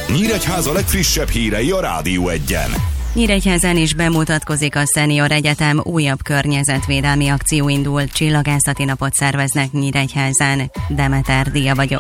Nyíregyháza legfrissebb hírei a Rádió Egyen. Nyíregyházán is bemutatkozik a Senior Egyetem, újabb környezetvédelmi akció indul, csillagászati napot szerveznek Nyíregyházán. Demeter Dia vagyok.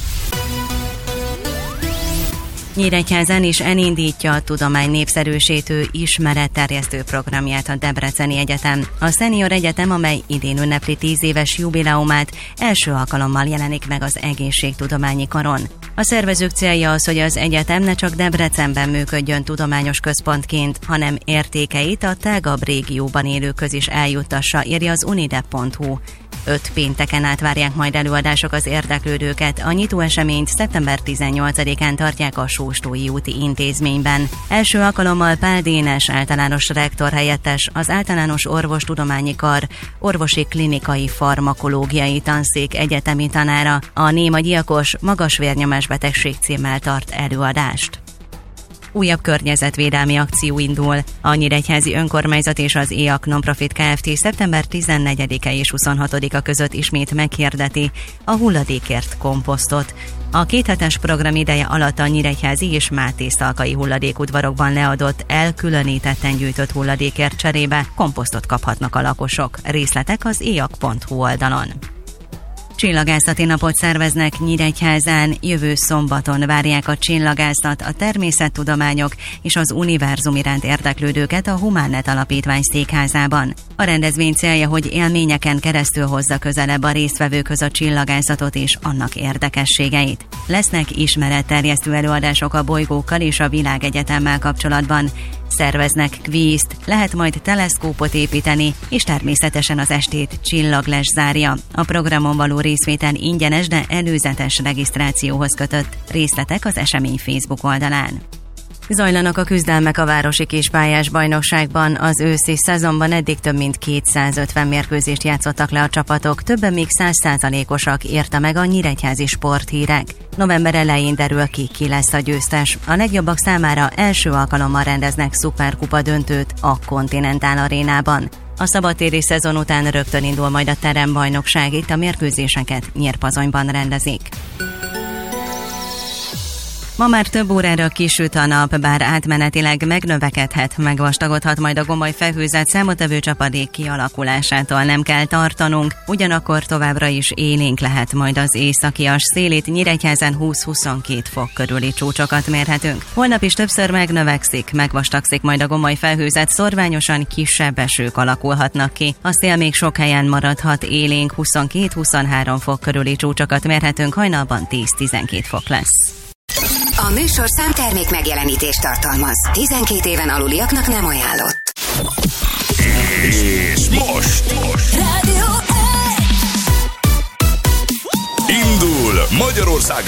Nyíregyházán is elindítja a tudomány népszerűsítő ismeretterjesztő programját a Debreceni Egyetem. A Senior Egyetem, amely idén ünnepli 10 éves jubileumát, első alkalommal jelenik meg az egészségtudományi karon. A szervezők célja az, hogy az egyetem ne csak Debrecenben működjön tudományos központként, hanem értékeit a tágabb régióban élőkhöz is eljuttassa, írja az unidep.hu. 5 pénteken át várják majd előadások az érdeklődőket. A nyitó eseményt szeptember 18-án tartják a Sóstói úti intézményben. Első alkalommal Pál Dénes általános rektor helyettes, az Általános Orvostudományi Kar orvosi klinikai farmakológiai tanszék egyetemi tanára, a Néma Gyilkos magas vérnyomás betegség címmel tart előadást. Újabb környezetvédelmi akció indul. A Nyíregyházi Önkormányzat és az EAK Nonprofit Kft. Szeptember 14-e és 26-a között ismét meghirdeti a hulladékért komposztot. A 2 hetes program ideje alatt a nyíregyházi és mátészalkai hulladékudvarokban leadott, elkülönítetten gyűjtött hulladékért cserébe komposztot kaphatnak a lakosok. Részletek az eak.hu oldalon. Csillagászati napot szerveznek Nyíregyházán, jövő szombaton várják a csillagászat, a természettudományok és az univerzum iránt érdeklődőket a Humánnet Alapítvány székházában. A rendezvény célja, hogy élményeken keresztül hozza közelebb a résztvevőkhöz a csillagászatot és annak érdekességeit. Lesznek ismeretterjesztő előadások a bolygókkal és a világegyetemmel kapcsolatban. Szerveznek kvízt, lehet majd teleszkópot építeni, és természetesen az estét csillaglás zárja. A programon való részvétel ingyenes, de előzetes regisztrációhoz kötött. Részletek az esemény Facebook oldalán. Zajlanak a küzdelmek a városi kispályás bajnokságban. Az őszi szezonban eddig több mint 250 mérkőzést játszottak le a csapatok, többen még 100%-osak, írta meg a Nyíregyházi Sporthírek. November elején derül ki lesz a győztes. A legjobbak számára első alkalommal rendeznek szuperkupa döntőt a Continental Arénában. A szabadtéri szezon után rögtön indul majd a terembajnokság, itt a mérkőzéseket Nyírpazonyban rendezik. Ma már több órára kisüt a nap, bár átmenetileg megnövekedhet, megvastagodhat majd a gomoly felhőzet, számottevő csapadék kialakulásától nem kell tartanunk, ugyanakkor továbbra is élénk lehet majd az északias szél, itt Nyíregyházán 20-22 fok körüli csúcsokat mérhetünk. Holnap is többször megnövekszik, megvastagszik majd a gomoly felhőzet, szorványosan kisebb esők alakulhatnak ki. A szél még sok helyen maradhat élénk, 22-23 fok körüli csúcsokat mérhetünk, hajnalban 10-12 fok lesz. A műsorszám termék megjelenítést tartalmaz. 12 éven aluliaknak nem ajánlott. És most Rádió indul Magyarország